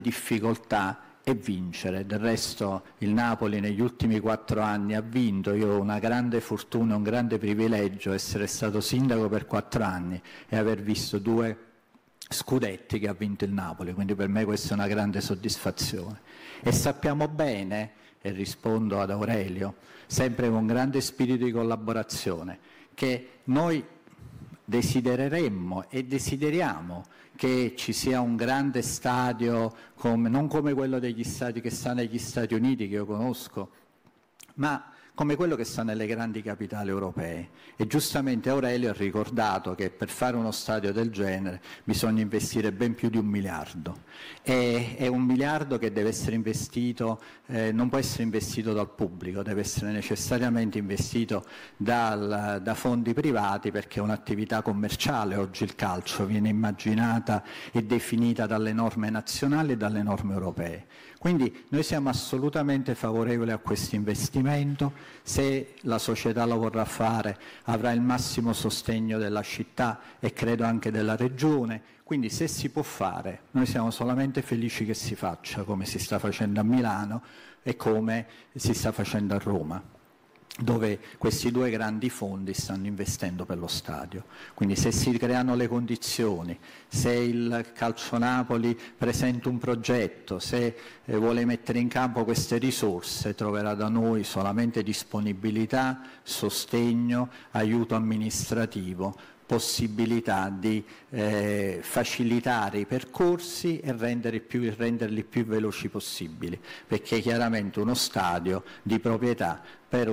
difficoltà e vincere. Del resto il Napoli negli ultimi 4 anni ha vinto. Io ho una grande fortuna, un grande privilegio essere stato sindaco per 4 anni e aver visto 2 scudetti che ha vinto il Napoli, quindi per me questa è una grande soddisfazione. E sappiamo bene, e rispondo ad Aurelio, sempre con grande spirito di collaborazione, che noi desidereremmo e desideriamo che ci sia un grande stadio, non come quello degli stadi che sta negli Stati Uniti, che io conosco, ma come quello che sta nelle grandi capitali europee. E giustamente Aurelio ha ricordato che per fare uno stadio del genere bisogna investire ben più di 1 miliardo. È 1 miliardo che deve essere investito, non può essere investito dal pubblico, deve essere necessariamente investito da fondi privati, perché è un'attività commerciale. Oggi il calcio viene immaginata e definita dalle norme nazionali e dalle norme europee. Quindi noi siamo assolutamente favorevoli a questo investimento. Se la società lo vorrà fare avrà il massimo sostegno della città e credo anche della Regione, quindi se si può fare noi siamo solamente felici che si faccia, come si sta facendo a Milano e come si sta facendo a Roma, dove questi 2 grandi fondi stanno investendo per lo stadio. Quindi se si creano le condizioni, se il Calcio Napoli presenta un progetto, se vuole mettere in campo queste risorse, troverà da noi solamente disponibilità, sostegno, aiuto amministrativo, possibilità di facilitare i percorsi e renderli più veloci possibili, perché chiaramente uno stadio di proprietà per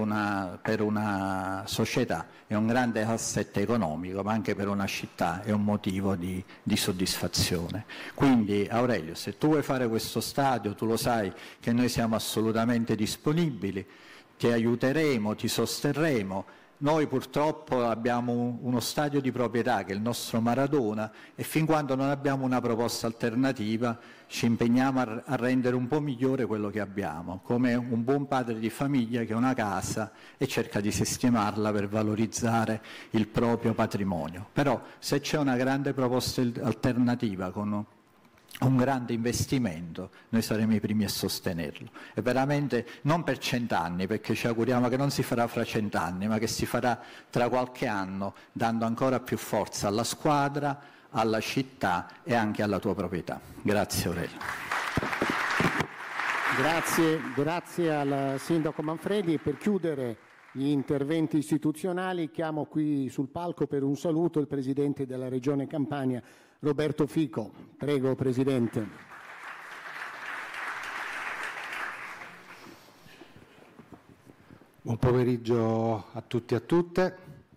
una società è un grande asset economico, ma anche per una città è un motivo di soddisfazione. Quindi Aurelio, se tu vuoi fare questo stadio, tu lo sai che noi siamo assolutamente disponibili, ti aiuteremo, ti sosterremo. Noi purtroppo abbiamo uno stadio di proprietà che è il nostro Maradona e fin quando non abbiamo una proposta alternativa ci impegniamo a rendere un po' migliore quello che abbiamo, come un buon padre di famiglia che ha una casa e cerca di sistemarla per valorizzare il proprio patrimonio. Però se c'è una grande proposta alternativa con un grande investimento, noi saremo i primi a sostenerlo. E veramente non per 100 anni, perché ci auguriamo che non si farà fra 100 anni, ma che si farà tra qualche anno, dando ancora più forza alla squadra, alla città e anche alla tua proprietà. Grazie Aurelio. Grazie al Sindaco Manfredi. Per chiudere gli interventi istituzionali chiamo qui sul palco per un saluto il Presidente della Regione Campania, Roberto Fico. Prego, Presidente. Buon pomeriggio a tutti e a tutte.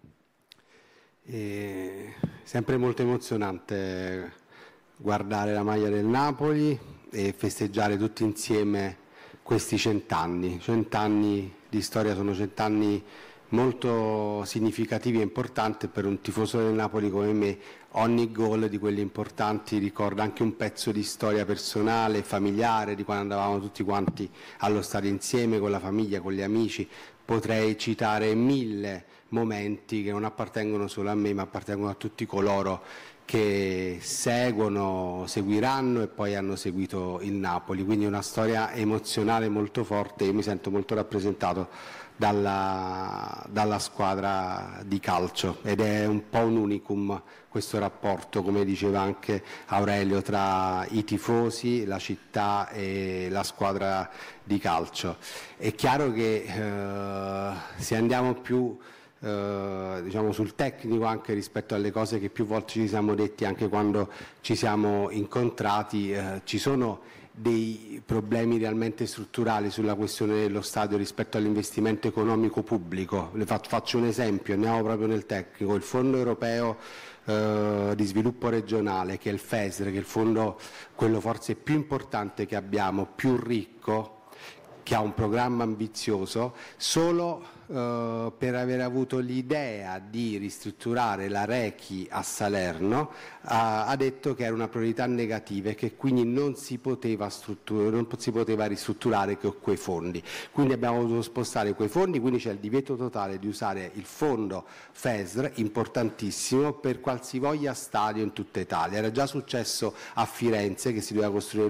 Sempre molto emozionante guardare la maglia del Napoli e festeggiare tutti insieme questi 100 anni. 100 anni di storia sono 100 anni molto significativi e importanti. Per un tifoso del Napoli come me ogni gol di quelli importanti ricorda anche un pezzo di storia personale, familiare, di quando andavamo tutti quanti allo stadio insieme con la famiglia, con gli amici. Potrei citare 1000 momenti che non appartengono solo a me ma appartengono a tutti coloro che seguiranno e poi hanno seguito il Napoli, quindi una storia emozionale molto forte. Io mi sento molto rappresentato dalla squadra di calcio ed è un po' un unicum questo rapporto, come diceva anche Aurelio, tra i tifosi, la città e la squadra di calcio. È chiaro che se andiamo più diciamo sul tecnico, anche rispetto alle cose che più volte ci siamo detti anche quando ci siamo incontrati, ci sono dei problemi realmente strutturali sulla questione dello stadio rispetto all'investimento economico pubblico. Faccio un esempio, andiamo proprio nel tecnico. Il fondo europeo di sviluppo regionale, che è il FESR, che è il fondo quello forse più importante che abbiamo, più ricco, che ha un programma ambizioso, solo per aver avuto l'idea di ristrutturare la Rechi a Salerno ha detto che era una priorità negativa e che quindi non si poteva ristrutturare con quei fondi. Quindi abbiamo dovuto spostare quei fondi, quindi c'è il divieto totale di usare il fondo FESR, importantissimo, per qualsivoglia stadio in tutta Italia. Era già successo a Firenze, che si doveva costruire